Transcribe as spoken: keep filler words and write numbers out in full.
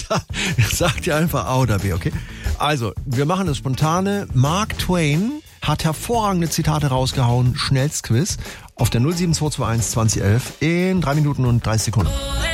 Sagt ihr einfach A oder B, okay? Also, wir machen das spontane. Mark Twain hat hervorragende Zitate rausgehauen. Schnellstquiz auf der null sieben zwei zwei eins zwanzig elf in drei Minuten und dreißig Sekunden.